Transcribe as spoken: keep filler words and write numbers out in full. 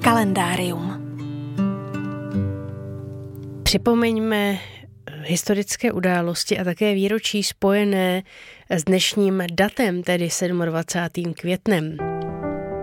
Kalendárium. Připomeňme historické události a také výročí spojené s dnešním datem, tedy dvacátým sedmým květnem.